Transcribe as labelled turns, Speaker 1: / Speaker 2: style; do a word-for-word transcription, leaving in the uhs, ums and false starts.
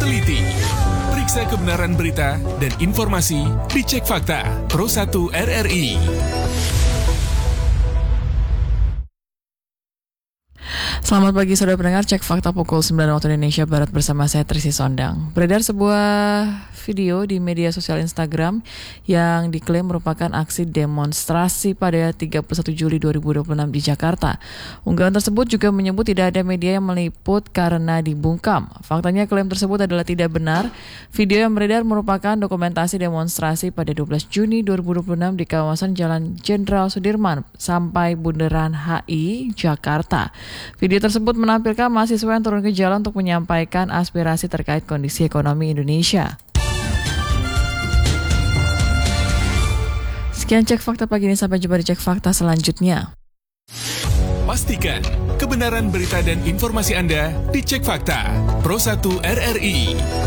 Speaker 1: teliti. Periksa kebenaran berita dan informasi di Cek Fakta Pro satu R R I.
Speaker 2: Selamat pagi saudara pendengar, Cek Fakta pukul sembilan waktu Indonesia Barat bersama saya Trisi Sondang. Beredar sebuah video di media sosial Instagram yang diklaim merupakan aksi demonstrasi pada tiga puluh satu Juli dua ribu dua puluh enam di Jakarta. Unggahan tersebut juga menyebut tidak ada media yang meliput karena dibungkam. Faktanya klaim tersebut adalah tidak benar. Video yang beredar merupakan dokumentasi demonstrasi pada dua belas Juni dua ribu dua puluh enam di kawasan Jalan Jenderal Sudirman sampai Bundaran H I, Jakarta. Video tersebut menampilkan mahasiswa yang turun ke jalan untuk menyampaikan aspirasi terkait kondisi ekonomi Indonesia. Sekian Cek Fakta pagi ini, sampai jumpa di Cek Fakta selanjutnya.
Speaker 1: Pastikan kebenaran berita dan informasi Anda di Cek Fakta Pro satu R R I.